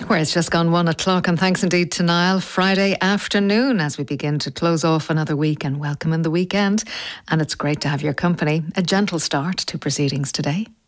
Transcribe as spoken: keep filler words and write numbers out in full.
Where it's just gone one o'clock, and thanks indeed to Niall. Friday afternoon as we begin to close off another week and welcome in the weekend. And it's great to have your company. A gentle start to proceedings today.